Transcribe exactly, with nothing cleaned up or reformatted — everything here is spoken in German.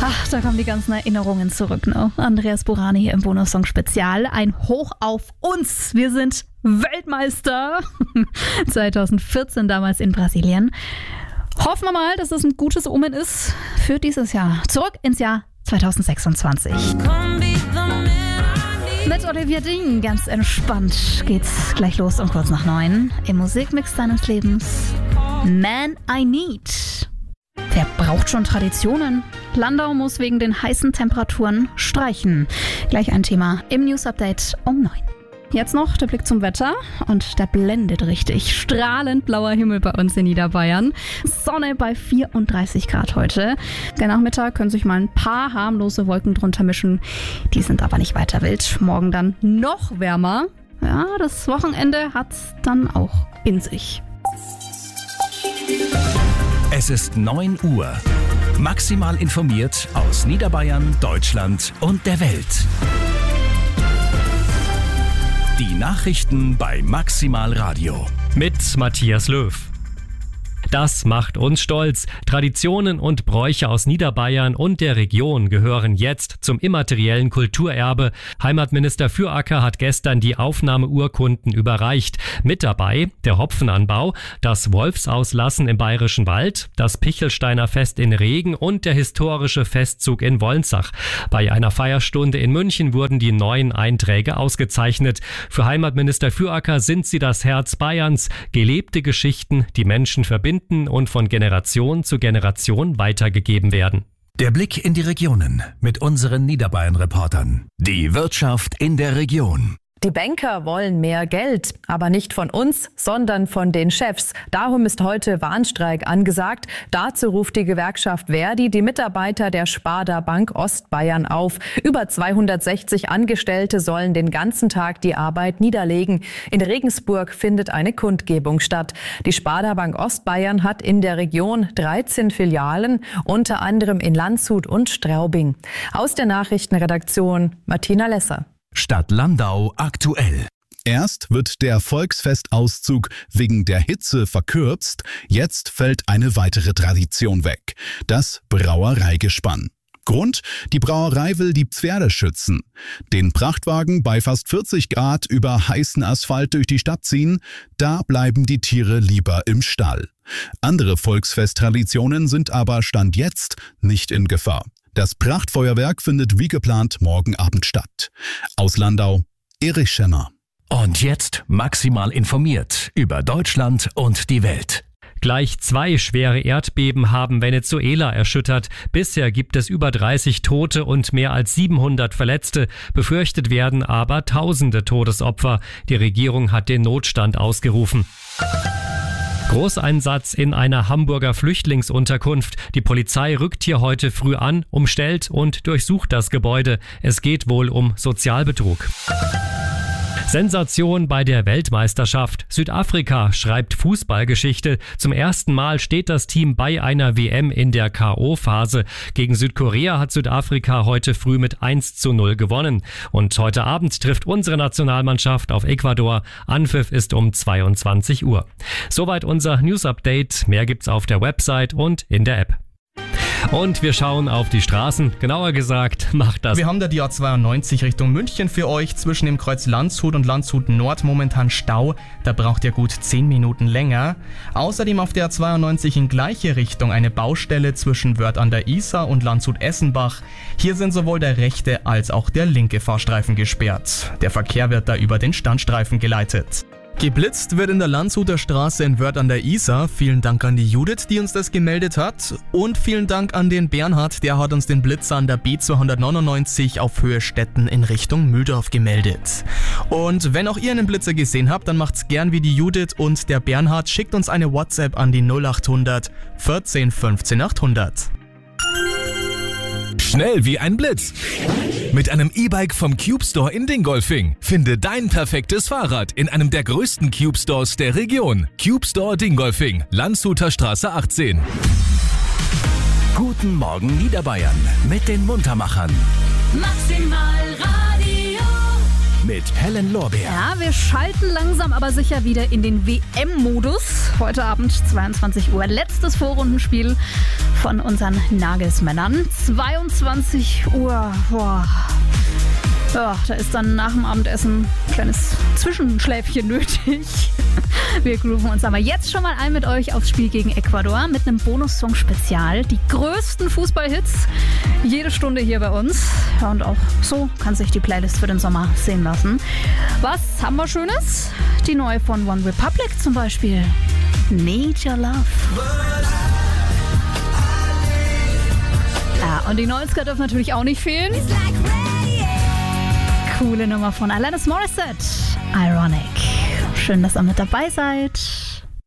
Ach, da kommen die ganzen Erinnerungen zurück, ne? Andreas Burani hier im Bonus-Song Spezial. Ein Hoch auf uns. Wir sind Weltmeister. zwanzig vierzehn damals in Brasilien. Hoffen wir mal, dass es ein gutes Omen ist für dieses Jahr. Zurück ins Jahr zwanzig sechsundzwanzig. Mit Olivia Dean, ganz entspannt, geht's gleich los um kurz nach neun. Im Musikmix deines Lebens. Man I Need. Wer braucht schon Traditionen? Landau muss wegen den heißen Temperaturen streichen. Gleich ein Thema im News-Update um neun. Jetzt noch der Blick zum Wetter und der blendet richtig. Strahlend blauer Himmel bei uns in Niederbayern. Sonne bei vierunddreißig Grad heute. Der Nachmittag können sich mal ein paar harmlose Wolken drunter mischen. Die sind aber nicht weiter wild. Morgen dann noch wärmer. Ja, das Wochenende hat's dann auch in sich. Es ist neun Uhr. Maximal informiert aus Niederbayern, Deutschland und der Welt. Die Nachrichten bei Maximal Radio. Mit Matthias Löw. Das macht uns stolz. Traditionen und Bräuche aus Niederbayern und der Region gehören jetzt zum immateriellen Kulturerbe. Heimatminister Füracker hat gestern die Aufnahmeurkunden überreicht. Mit dabei der Hopfenanbau, das Wolfsauslassen im Bayerischen Wald, das Pichelsteiner Fest in Regen und der historische Festzug in Wolnzach. Bei einer Feierstunde in München wurden die neuen Einträge ausgezeichnet. Für Heimatminister Füracker sind sie das Herz Bayerns. Gelebte Geschichten, die Menschen verbinden und von Generation zu Generation weitergegeben werden. Der Blick in die Regionen mit unseren Niederbayern-Reportern. Die Wirtschaft in der Region. Die Banker wollen mehr Geld, aber nicht von uns, sondern von den Chefs. Darum ist heute Warnstreik angesagt. Dazu ruft die Gewerkschaft Verdi die Mitarbeiter der Sparda Bank Ostbayern auf. Über zweihundertsechzig Angestellte sollen den ganzen Tag die Arbeit niederlegen. In Regensburg findet eine Kundgebung statt. Die Sparda Bank Ostbayern hat in der Region dreizehn Filialen, unter anderem in Landshut und Straubing. Aus der Nachrichtenredaktion Martina Lesser. Stadt Landau aktuell. Erst wird der Volksfestauszug wegen der Hitze verkürzt, jetzt fällt eine weitere Tradition weg, das Brauereigespann. Grund: Die Brauerei will die Pferde schützen. Den Prachtwagen bei fast vierzig Grad über heißen Asphalt durch die Stadt ziehen, da bleiben die Tiere lieber im Stall. Andere Volksfesttraditionen sind aber Stand jetzt nicht in Gefahr. Das Prachtfeuerwerk findet wie geplant morgen Abend statt. Aus Landau, Erich Schemmer. Und jetzt maximal informiert über Deutschland und die Welt. Gleich zwei schwere Erdbeben haben Venezuela erschüttert. Bisher gibt es über dreißig Tote und mehr als siebenhundert Verletzte. Befürchtet werden aber tausende Todesopfer. Die Regierung hat den Notstand ausgerufen. Großeinsatz in einer Hamburger Flüchtlingsunterkunft. Die Polizei rückt hier heute früh an, umstellt und durchsucht das Gebäude. Es geht wohl um Sozialbetrug. Sensation bei der Weltmeisterschaft. Südafrika schreibt Fußballgeschichte. Zum ersten Mal steht das Team bei einer W M in der K O-Phase. Gegen Südkorea hat Südafrika heute früh mit eins zu null gewonnen. Und heute Abend trifft unsere Nationalmannschaft auf Ecuador. Anpfiff ist um zweiundzwanzig Uhr. Soweit unser News-Update. Mehr gibt's auf der Website und in der App. Und wir schauen auf die Straßen. Genauer gesagt, macht das. Wir haben da die A zweiundneunzig Richtung München für euch. Zwischen dem Kreuz Landshut und Landshut Nord momentan Stau. Da braucht ihr gut zehn Minuten länger. Außerdem auf der A zweiundneunzig in gleiche Richtung eine Baustelle zwischen Wörth an der Isar und Landshut-Essenbach. Hier sind sowohl der rechte als auch der linke Fahrstreifen gesperrt. Der Verkehr wird da über den Standstreifen geleitet. Geblitzt wird in der Landshuter Straße in Wörth an der Isar. Vielen Dank an die Judith, die uns das gemeldet hat. Und vielen Dank an den Bernhard, der hat uns den Blitzer an der B zweihundertneunundneunzig auf Höhe Stetten in Richtung Mühldorf gemeldet. Und wenn auch ihr einen Blitzer gesehen habt, dann macht's gern wie die Judith und der Bernhard. Schickt uns eine WhatsApp an die null achthundert vierzehn fünfzehn achthundert. Schnell wie ein Blitz. Mit einem E-Bike vom Cube Store in Dingolfing. Finde dein perfektes Fahrrad in einem der größten Cube Stores der Region. Cube Store Dingolfing, Landshuter Straße achtzehn. Guten Morgen Niederbayern mit den Muntermachern. Maximal Radio. Mit Helen Lorbeer. Ja, wir schalten langsam aber sicher wieder in den W M-Modus. Heute Abend zweiundzwanzig Uhr, letztes Vorrundenspiel von unseren Nagelsmännern. zweiundzwanzig Uhr, boah. Ja, da ist dann nach dem Abendessen ein kleines Zwischenschläfchen nötig. Wir grooven uns aber jetzt schon mal ein mit euch aufs Spiel gegen Ecuador mit einem Bonus-Song-Spezial. Die größten Fußballhits jede Stunde hier bei uns. Ja, und auch so kann sich die Playlist für den Sommer sehen lassen. Was haben wir Schönes? Die neue von One Republic zum Beispiel. Need Your Love. Ja, und die neunziger dürfen natürlich auch nicht fehlen. Coole Nummer von Alanis Morissette. Ironic. Schön, dass ihr mit dabei seid.